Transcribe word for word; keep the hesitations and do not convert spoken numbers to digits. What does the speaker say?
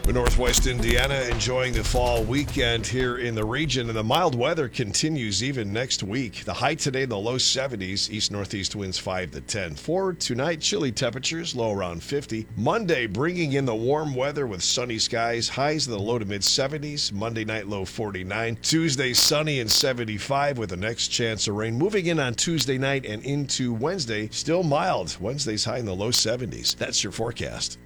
Northwest Indiana enjoying the fall weekend here in the region, and the mild weather continues even next week. The high today in the low seventies, east-northeast winds five to ten. For tonight, chilly temperatures, low around fifty. Monday bringing in the warm weather with sunny skies, highs in the low to mid seventies. Monday night, low forty-nine. Tuesday, sunny and seventy-five with the next chance of rain. Moving in on Tuesday night and into Wednesday, still mild. Wednesday's high in the low seventies. That's your forecast.